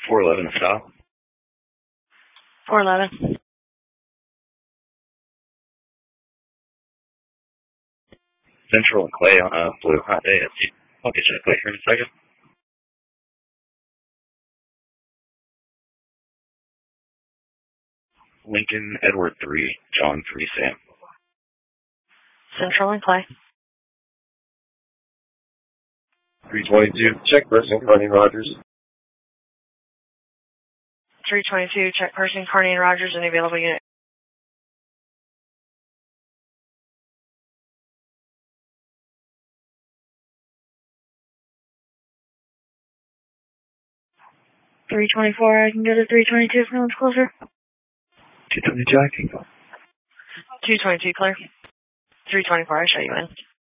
411 to stop. 411. Central and Clay on a blue hot day. I'll get you to Clay here in a second. Lincoln, Edward 3, John 3, Sam. Central and Clay. 322, check person, Carney and Rogers. 322, check person, Carney and Rogers, and available unit. .324, I can go to 322 if no one's closer. 222, I can go. 222, clear. 324, I show you in.